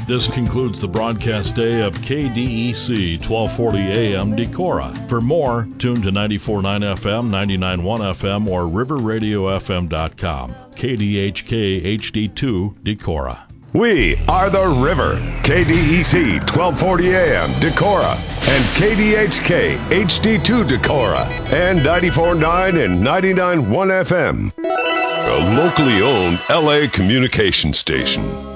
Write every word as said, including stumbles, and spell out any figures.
This concludes the broadcast day of K D E C twelve forty A M Decorah. For more, tune to ninety-four point nine F M, ninety-nine point one F M, or river radio f m dot com. K D H K H D two Decorah. We are the River. K D E C twelve forty A M Decorah and K D H K H D two Decorah and ninety-four point nine and ninety-nine point one F M. A locally owned L A communication station.